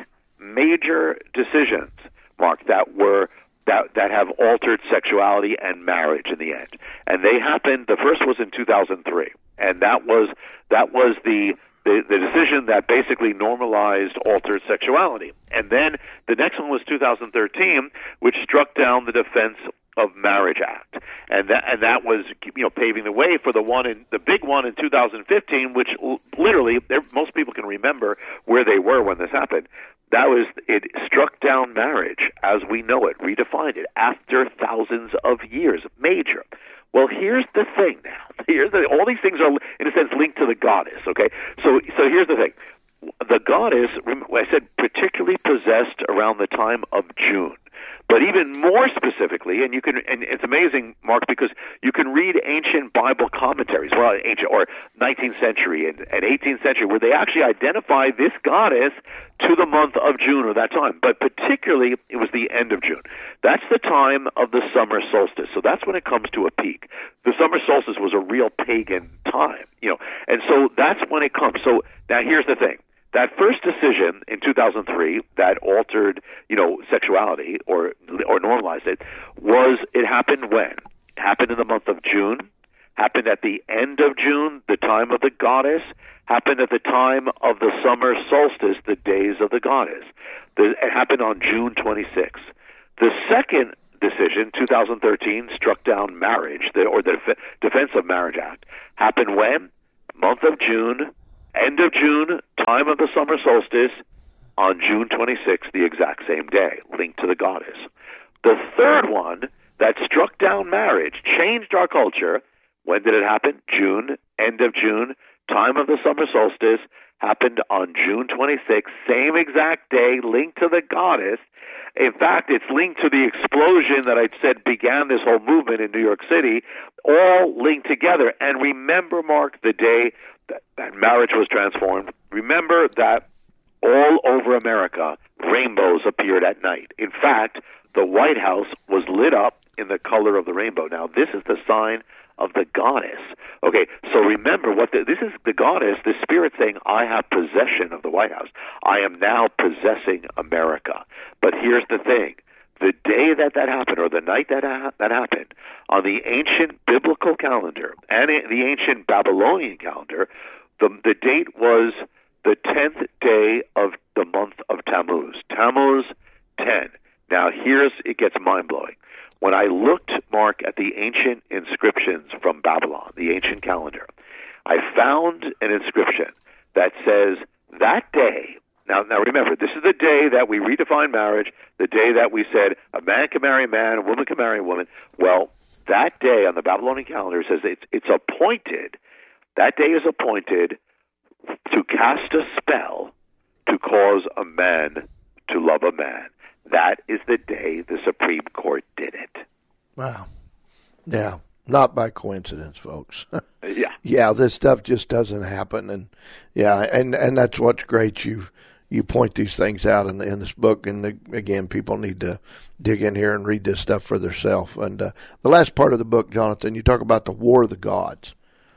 major decisions, Mark, that were that that have altered sexuality and marriage in the end. And they happened, the first was in two thousand three. And that was that was the, the the decision that basically normalized altered sexuality. And then the next one was two thousand thirteen, which struck down the Defense of Marriage Act. And that and that was, you know, paving the way for the one in the big one in two thousand fifteen, which literally most people can remember where they were when this happened. That was, it struck down marriage as we know it, redefined it after thousands of years. Major. Well, here's the thing now. Here's the, all these things are, in a sense, linked to the goddess, okay? So, so here's the thing. the goddess, I said, particularly possessed around the time of June. But even more specifically, and you can, and it's amazing, Mark, because you can read ancient Bible commentaries, well, ancient or nineteenth century and, and eighteenth century, where they actually identify this goddess to the month of June or that time. But particularly, it was the end of June. That's the time of the summer solstice. So that's when it comes to a peak. The summer solstice was a real pagan time, you know, and so that's when it comes. So now here's the thing. That first decision in two thousand three that altered, you know, sexuality or or normalized it was it happened when? It happened in the month of June, happened at the end of June, the time of the goddess, happened at the time of the summer solstice, the days of the goddess. The, it happened on June twenty-sixth. The second decision, two thousand thirteen, struck down marriage, the, or the Def- Defense of Marriage Act, happened when? Month of June, end of June, time of the summer solstice, on June twenty-sixth, the exact same day, linked to the goddess. The third one that struck down marriage, changed our culture, when did it happen? June, end of June, time of the summer solstice, happened on June twenty-sixth, same exact day, linked to the goddess. In fact, it's linked to the explosion that I said began this whole movement in New York City, all linked together. And remember, Mark, the day that, that marriage was transformed. Remember that all over America, rainbows appeared at night. In fact, the White House was lit up in the color of the rainbow. Now, this is the sign of the goddess. Okay, so remember what the, this is the goddess, the spirit saying, I have possession of the White House. I am now possessing America. But here's the thing. The day that that happened, or the night that ha- that happened, on the ancient biblical calendar and the ancient Babylonian calendar, the, the date was the tenth day of the month of Tammuz. Tammuz ten. Now, here's, it gets mind-blowing. When I looked, Mark, at the ancient inscriptions from Babylon, the ancient calendar, I found an inscription that says that day. Now, now remember, this is the day that we redefined marriage, the day that we said a man can marry a man, a woman can marry a woman. Well, that day on the Babylonian calendar says it's, it's appointed, that day is appointed to cast a spell to cause a man to love a man. That is the day the Supreme Court did it. Wow. Yeah, not by coincidence, folks. Yeah. Yeah, this stuff just doesn't happen. And yeah, and, and that's what's great. You you point these things out in the, in this book. And the, again, people need to dig in here and read this stuff for themselves. And uh, the last part of the book, Jonathan, you talk about the War of the Gods.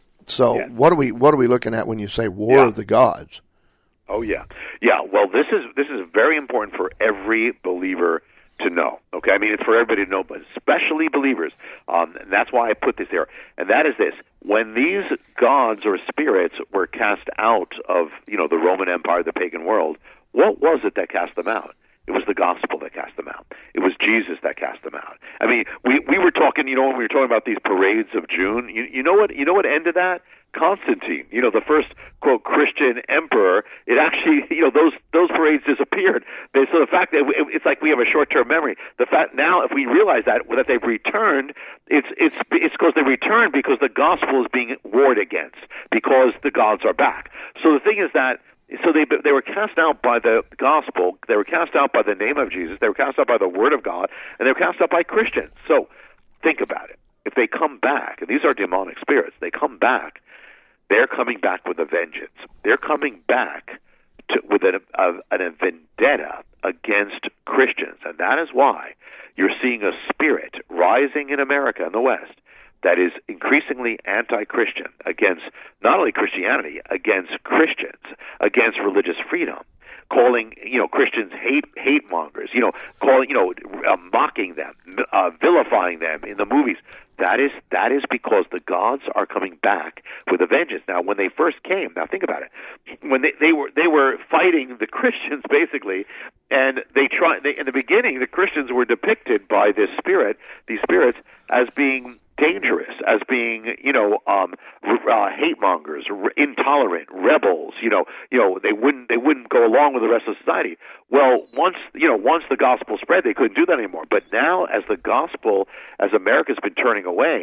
So yeah. what are we what are we looking at when you say War yeah. of the Gods? Oh yeah, yeah. Well, this is this is very important for every believer to know. Okay, I mean it's for everybody to know, but especially believers. Um, and that's why I put this there. And that is this: when these gods or spirits were cast out of you know the Roman Empire, the pagan world, what was it that cast them out? It was the gospel that cast them out. It was Jesus that cast them out. I mean, we we were talking, you know, when we were talking about these parades of June. You you know what you know what ended that? Constantine, you know, the first, quote, Christian emperor, it actually, you know, those those parades disappeared. They, so the fact that it, it's like we have a short-term memory. The fact now, if we realize that that they've returned, it's it's it's because they returned because the gospel is being warred against, because the gods are back. So the thing is that, so they they were cast out by the gospel, they were cast out by the name of Jesus, they were cast out by the word of God, and they were cast out by Christians. So think about it. If they come back, and these are demonic spirits, they come back, they're coming back with a vengeance. They're coming back to, with a, a, a vendetta against Christians. And that is why you're seeing a spirit rising in America in the West that is increasingly anti-Christian against not only Christianity, against Christians, against religious freedom, calling, you know, Christians hate hate mongers, you know, calling, you know, uh, mocking them, uh, vilifying them in the movies. That is that is because the gods are coming back with a vengeance. Now, when they first came, now think about it. When they, they were they were fighting the Christians basically, and they try they, in the beginning the Christians were depicted by this spirit, these spirits, as being dangerous, as being, you know, um, uh, hate mongers, intolerant, rebels. You know, you know, they wouldn't they wouldn't go along with the rest of society. Well, once you know, once the gospel spread, they couldn't do that anymore. But now, as the gospel, as America's been turning away,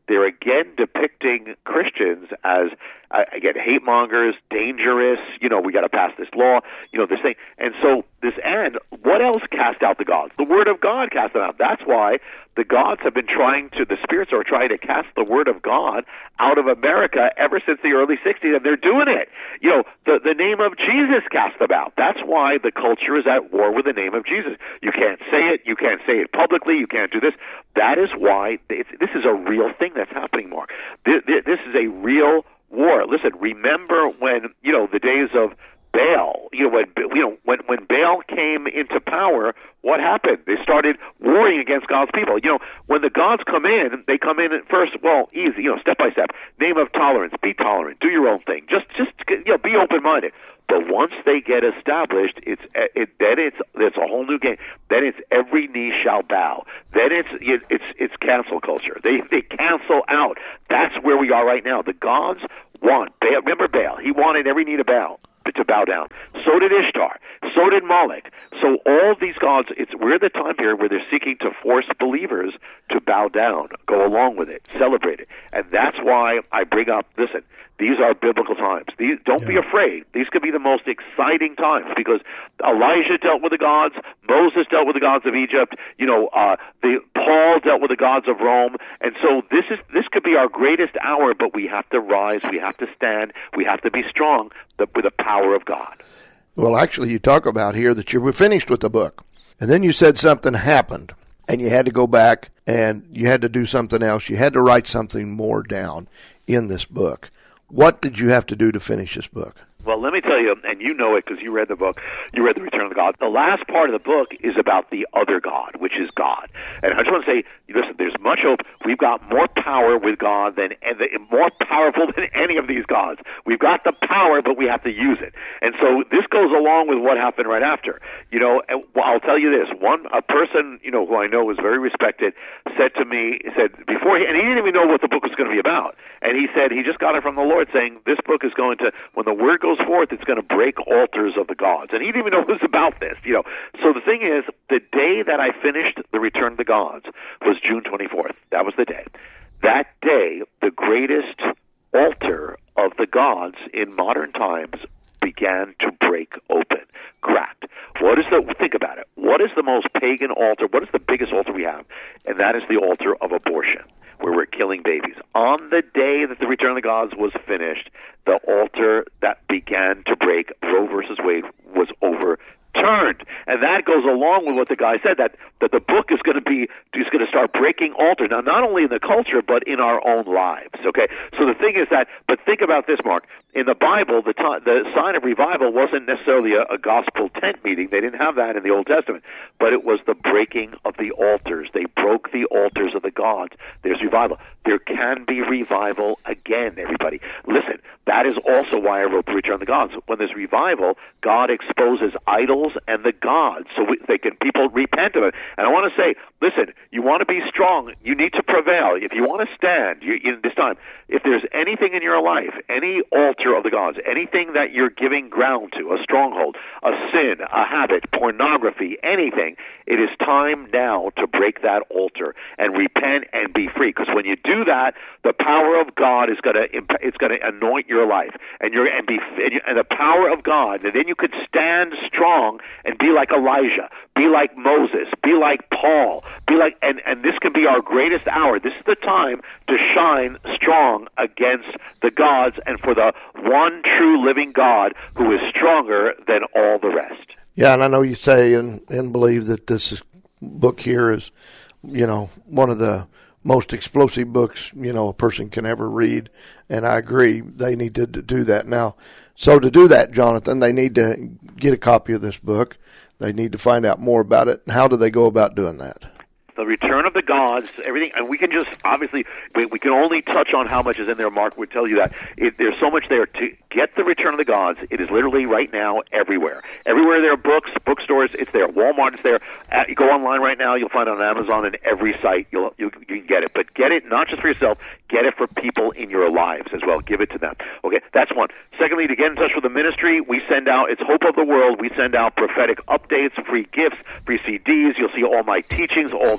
they're again depicting Christians as, uh, again, hate mongers, dangerous, you know, we got to pass this law, you know, this thing. And so this end, what else cast out the gods? The Word of God cast them out. That's why the gods have been trying to, the spirits are trying to cast the Word of God out of America ever since the early sixties, and they're doing it. You know, the, the name of Jesus cast them out. That's why the culture is at war with the name of Jesus. You can't say it. You can't say it publicly. You can't do this. That is why it's, this is a real thing that's happening, Mark. This, this is a real war. Listen, remember when, you know, the days of Baal, you know, when you know when when Baal came into power, what happened? They started warring against God's people. You know, when the gods come in, they come in at first, well, easy, you know, step by step. Name of tolerance, be tolerant, do your own thing. Just just you know, be open-minded. But once they get established, it's it, then it's it's a whole new game. Then it's every knee shall bow. Then it's it, it's it's cancel culture. They they cancel out. That's where we are right now. The gods want Baal. Remember Baal? He wanted every knee to bow. To bow down. So did Ishtar. So did Moloch. So all these gods, it's we're the time period where they're seeking to force believers to bow down, go along with it, celebrate it. And that's why I bring up, listen, these are biblical times. These, don't yeah. be afraid. These could be the most exciting times because Elijah dealt with the gods, Moses dealt with the gods of Egypt, you know, uh, the Paul dealt with the gods of Rome. And so this is this could be our greatest hour, but we have to rise, we have to stand, we have to be strong with the power of God. Well, actually, you talk about here that you were finished with the book, and then you said something happened, and you had to go back, and you had to do something else. You had to write something more down in this book. What did you have to do to finish this book? Well, let me tell you, and you know it because you read the book, you read The Return of the God. The last part of the book is about the other God, which is God. And I just want to say, listen, there's much hope. We've got more power with God than, and the, more powerful than any of these gods. We've got the power, but we have to use it. And so this goes along with what happened right after. You know, I'll tell you this. One, a person, you know, who I know was very respected, said to me, he said, before he, and he didn't even know what the book was going to be about. And he said, he just got it from the Lord saying, this book is going to, when the word goes forth, it's going to break altars of the gods. And he didn't even know it was about this, you know. So the thing is, the day that I finished The Return of the Gods was June twenty-fourth. That was the day. That day, the greatest altar of the gods in modern times began to break open, cracked. What is the, think about it, what is the most pagan altar, what is the biggest altar we have? And that is the altar of abortion, where we're killing babies. On the day that The Return of the Gods was finished, the altar that began to break, Roe versus Wade, was overturned. And that goes along with what the guy said, that, that the book is going to be, is going to start breaking altars. Now, not only in the culture, but in our own lives, okay? So the thing is that, but think about this, Mark. In the Bible, the, t- the sign of revival wasn't necessarily a, a gospel tent meeting. They didn't have that in the Old Testament. But it was the breaking of the altars. They broke the altars of the gods. There's revival. There can be revival again, everybody. Listen, that is also why I wrote The Return of the Gods. When there's revival, God exposes idols and the gods so we, they can people repent of it. And I want to say, listen, you want to be strong. You need to prevail. If you want to stand you, in this time, if there's anything in your life, any altar of the gods, anything that you're giving ground to, a stronghold, a sin, a habit, pornography, anything, it is time now to break that altar and repent and be free. Because when you do that, the power of God is going to it's going to anoint your life, and you're and be and the power of God, and then you could stand strong and be like Elijah, be like Moses, be like Paul, be like and and this can be our greatest hour. This is the time to shine strong against the gods and for the one true living God who is stronger than all the rest. Yeah, and I know you say and, and believe that this is, book here is, you know, one of the most explosive books, you know, a person can ever read, and I agree. They need to do that now. So to do that, Jonathan, they need to get a copy of this book. They need to find out more about it. How do they go about doing that? The Return of the Gods, everything, and we can just, obviously, we, we can only touch on how much is in there. Mark would tell you that. It, there's so much there. To get The Return of the Gods, it is literally right now everywhere. Everywhere there are books, bookstores, it's there. Walmart, it's there. Uh, you go online right now, you'll find it on Amazon and every site. You'll, you, you can get it. But get it not just for yourself, get it for people in your lives as well. Give it to them. Okay, that's one. Secondly, to get in touch with the ministry, we send out, it's Hope of the World, we send out prophetic updates, free gifts, free C Ds. You'll see all my teachings, all the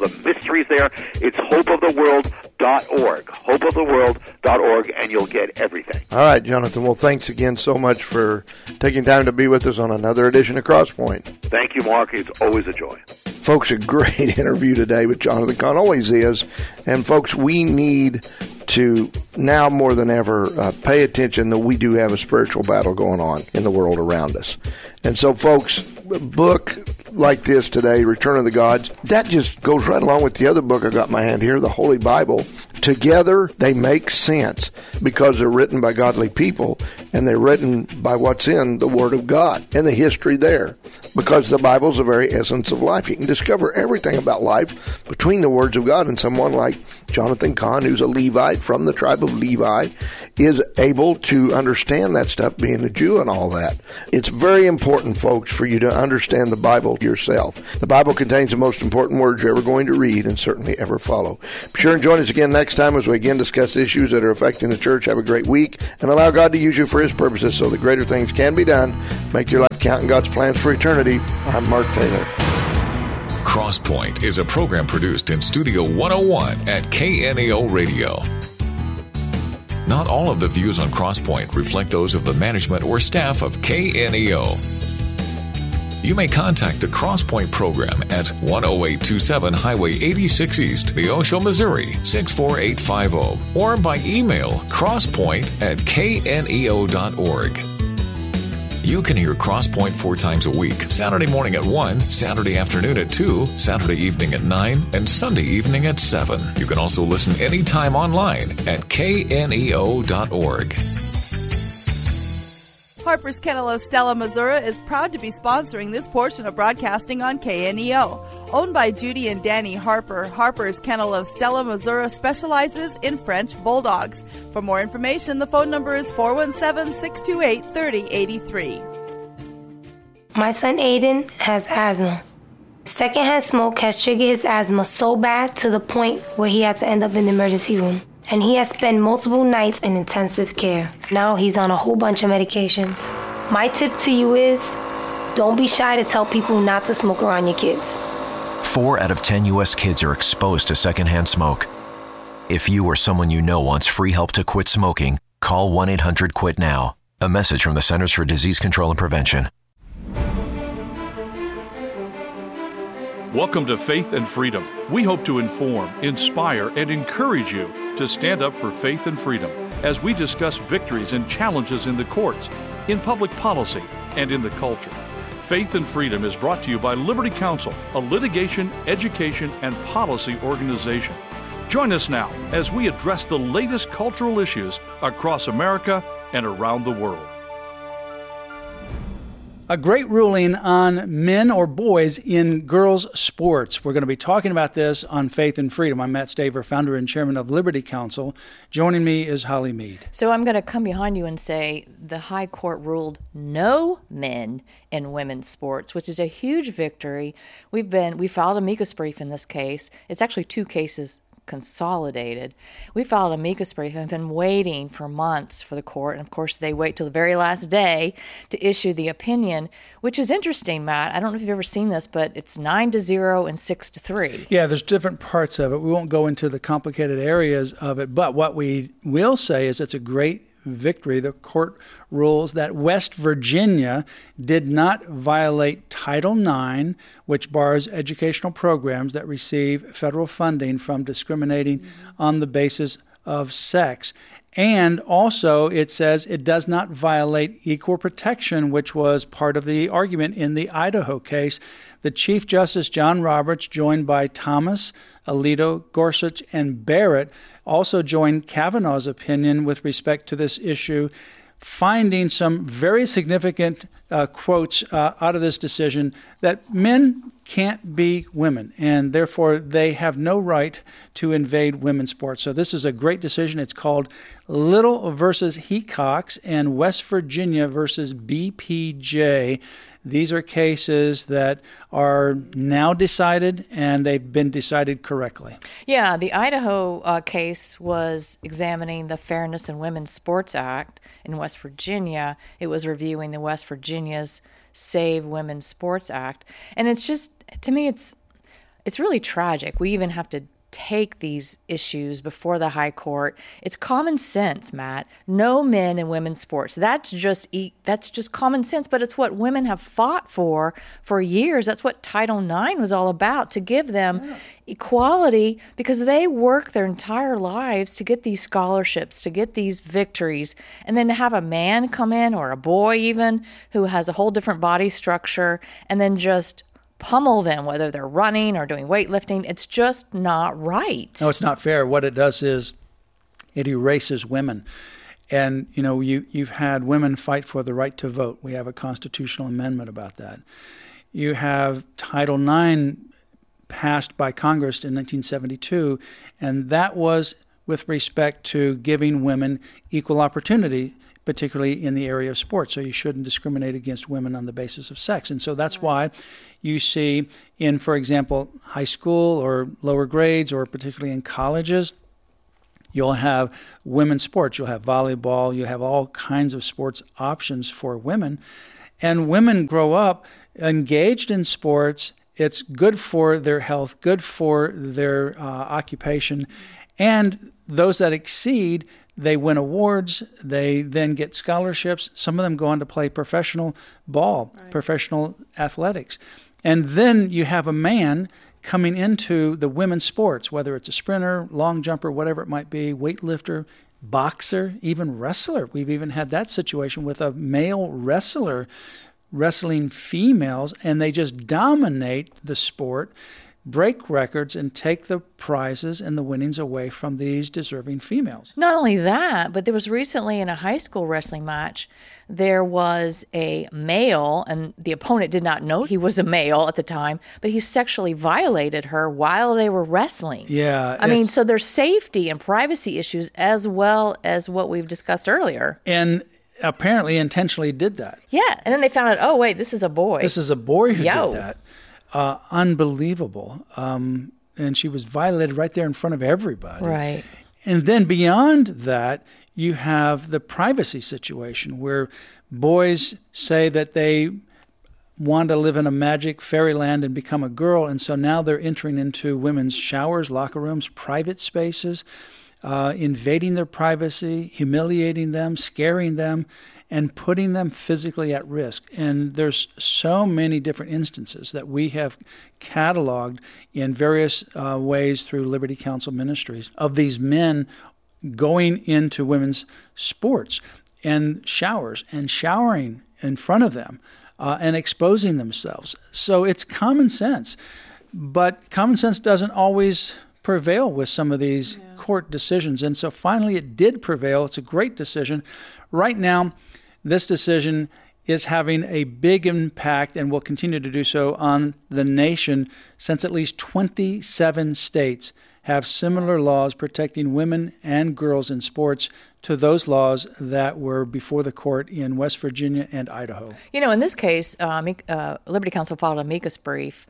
of mysteries there. It's hope of the world dot org, hope of the world dot org, and you'll get everything. All right, Jonathan. Well, thanks again so much for taking time to be with us on another edition of Crosspoint. Thank you, Mark. It's always a joy. Folks, a great interview today with Jonathan Cahn, always is. And, folks, we need to now more than ever uh, pay attention that we do have a spiritual battle going on in the world around us. And so, folks, a book like this today, Return of the Gods, that just goes right along with the other book I got in my hand here, the Holy Bible. Together, they make sense because they're written by godly people and they're written by what's in the Word of God and the history there. Because the Bible is the very essence of life. You can discover everything about life between the words of God, and someone like Jonathan Cahn, who's a Levite from the tribe of Levi, is able to understand that stuff, being a Jew and all that. It's very important, folks, for you to understand the Bible yourself. The Bible contains the most important words you're ever going to read and certainly ever follow. Be sure and join us again next time as we again discuss issues that are affecting the church. Have a great week and allow God to use you for His purposes so that greater things can be done. Make your life count in God's plans for eternity. I'm Mark Taylor. Crosspoint is a program produced in Studio one oh one at K N E O Radio. Not all of the views on Crosspoint reflect those of the management or staff of K N E O. You may contact the Crosspoint program at one oh eight two seven Highway eighty-six East, Neosho, Missouri, six four eight five zero, or by email crosspoint at K N E O dot org. You can hear Crosspoint four times a week, Saturday morning at one, Saturday afternoon at two, Saturday evening at nine, and Sunday evening at seven. You can also listen anytime online at K N E O dot org. Harper's Kennel of Stella, Missouri is proud to be sponsoring this portion of broadcasting on K N E O. Owned by Judy and Danny Harper, Harper's Kennel of Stella, Missouri specializes in French Bulldogs. For more information, the phone number is four one seven, six two eight, three oh eight three. My son Aiden has asthma. Secondhand smoke has triggered his asthma so bad to the point where he had to end up in the emergency room. And he has spent multiple nights in intensive care. Now he's on a whole bunch of medications. My tip to you is, don't be shy to tell people not to smoke around your kids. Four out of ten U S kids are exposed to secondhand smoke. If you or someone you know wants free help to quit smoking, call one eight hundred quit now. A message from the Centers for Disease Control and Prevention. Welcome to Faith and Freedom. We hope to inform, inspire, and encourage you to stand up for faith and freedom as we discuss victories and challenges in the courts, in public policy, and in the culture. Faith and Freedom is brought to you by Liberty Counsel, a litigation, education, and policy organization. Join us now as we address the latest cultural issues across America and around the world. A great ruling on men or boys in girls' sports. We're going to be talking about this on Faith and Freedom. I'm Matt Staver, founder and chairman of Liberty Counsel. Joining me is Holly Mead. So I'm going to come behind you and say the High Court ruled no men in women's sports, which is a huge victory. We've been we filed an amicus brief in this case. It's actually two cases consolidated. We filed an amicus brief and have been waiting for months for the court. And of course, they wait till the very last day to issue the opinion, which is interesting, Matt. I don't know if you've ever seen this, but it's nine to zero and six to three. Yeah, there's different parts of it. We won't go into the complicated areas of it, but what we will say is it's a great victory. The court rules that West Virginia did not violate Title nine, which bars educational programs that receive federal funding from discriminating mm-hmm. on the basis of sex. And also it says it does not violate equal protection, which was part of the argument in the Idaho case. The Chief Justice John Roberts, joined by Thomas, Alito, Gorsuch, and Barrett, also joined Kavanaugh's opinion with respect to this issue, finding some very significant uh, quotes uh, out of this decision that men can't be women, and therefore they have no right to invade women's sports. So this is a great decision. It's called Little versus Hecox and West Virginia versus B P J. These are cases that are now decided, and they've been decided correctly. Yeah, the Idaho uh, case was examining the Fairness in Women's Sports Act. In West Virginia, it was reviewing the West Virginia's Save Women's Sports Act. And it's just, to me, it's it's really tragic. We even have to take these issues before the high court. It's common sense, Matt. No men in women's sports. That's just e- that's just common sense, but it's what women have fought for for years. That's what Title nine was all about, to give them yeah. equality, because they work their entire lives to get these scholarships, to get these victories. And then to have a man come in, or a boy even, who has a whole different body structure, and then just pummel them, whether they're running or doing weightlifting. It's just not right. No, it's not fair. What it does is it erases women. And, you know, you, you've had women fight for the right to vote. We have a constitutional amendment about that. You have Title nine passed by Congress in nineteen seventy-two, and that was with respect to giving women equal opportunity, particularly in the area of sports. So you shouldn't discriminate against women on the basis of sex. And so that's right. why you see in, for example, high school or lower grades, or particularly in colleges, you'll have women's sports. You'll have volleyball. You'll have all kinds of sports options for women. And women grow up engaged in sports. It's good for their health, good for their uh, occupation. And those that exceed, they win awards, they then get scholarships. Some of them go on to play professional ball, right. professional athletics. And then you have a man coming into the women's sports, whether it's a sprinter, long jumper, whatever it might be, weightlifter, boxer, even wrestler. We've even had that situation with a male wrestler wrestling females, and they just dominate the sport, break records, and take the prizes and the winnings away from these deserving females. Not only that, but there was recently in a high school wrestling match, there was a male, and the opponent did not know he was a male at the time, but he sexually violated her while they were wrestling. Yeah. I mean, so there's safety and privacy issues as well as what we've discussed earlier. And apparently intentionally did that. Yeah. And then they found out, oh, wait, this is a boy. This is a boy who Yo. did that. Uh, unbelievable. Um, and she was violated right there in front of everybody. Right. And then beyond that, you have the privacy situation where boys say that they want to live in a magic fairyland and become a girl. And so now they're entering into women's showers, locker rooms, private spaces, uh, invading their privacy, humiliating them, scaring them, and putting them physically at risk. And there's so many different instances that we have cataloged in various uh, ways through Liberty Counsel Ministries of these men going into women's sports and showers and showering in front of them uh, and exposing themselves. So it's common sense. But common sense doesn't always prevail with some of these yeah. court decisions. And so finally it did prevail. It's a great decision. Right now, this decision is having a big impact and will continue to do so on the nation, since at least twenty-seven states have similar laws protecting women and girls in sports to those laws that were before the court in West Virginia and Idaho. You know, in this case, uh, uh, Liberty Counsel filed an amicus brief,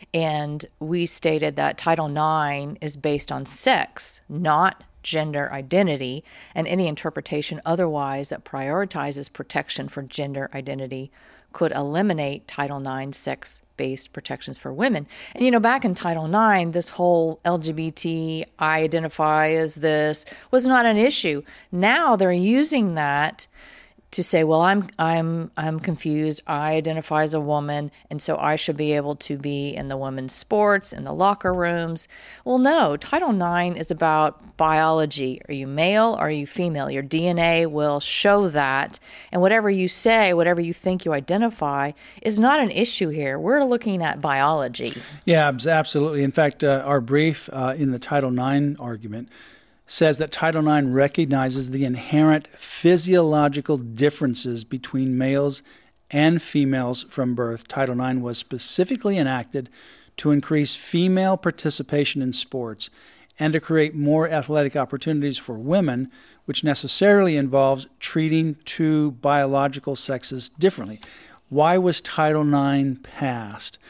and we stated that Title nine is based on sex, not gender identity, and any interpretation otherwise that prioritizes protection for gender identity could eliminate Title nine sex-based protections for women. And, you know, back in Title nine, this whole L G B T, I identify as this, was not an issue. Now they're using that to say, well, I'm I'm I'm confused. I identify as a woman, and so I should be able to be in the women's sports, in the locker rooms. Well, no, Title nine is about biology. Are you male or are you female? Your D N A will show that, and whatever you say, whatever you think you identify, is not an issue here. We're looking at biology. Yeah, absolutely. In fact, uh, our brief uh, in the Title nine argument says that Title nine recognizes the inherent physiological differences between males and females from birth. Title nine was specifically enacted to increase female participation in sports and to create more athletic opportunities for women, which necessarily involves treating two biological sexes differently. Why was Title nine passed?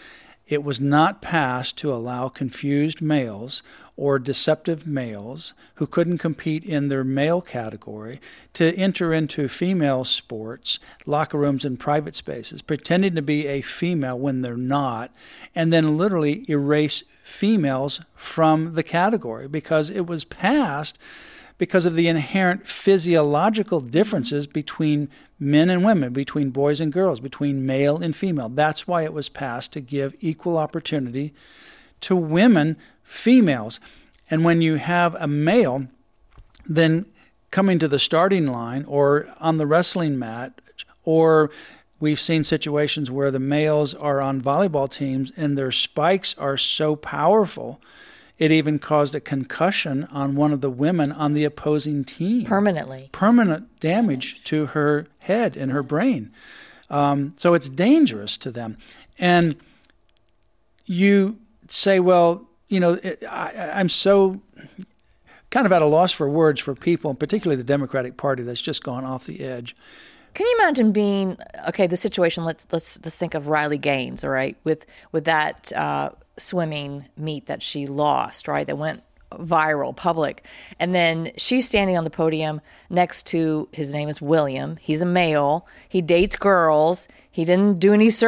it was not passed to allow confused males or deceptive males who couldn't compete in their male category to enter into female sports, locker rooms, and private spaces, pretending to be a female when they're not, and then literally erase females from the category because it was passed because of the inherent physiological differences between men and women, between boys and girls, between male and female. That's why it was passed, to give equal opportunity to women, females. And when you have a male then coming to the starting line or on the wrestling mat, or we've seen situations where the males are on volleyball teams and their spikes are so powerful, it even caused a concussion on one of the women on the opposing team. Permanently. Permanent damage to her head and her brain. Um, so it's dangerous to them. And you say, well, you know, it, I, I'm so kind of at a loss for words for people, and particularly the Democratic Party, that's just gone off the edge. Can you imagine being, okay, the situation, let's let's let's think of Riley Gaines, all right, with with that uh, swimming meet that she lost, right, that went viral, public, and then she's standing on the podium next to, his name is William, he's a male, he dates girls, he didn't do any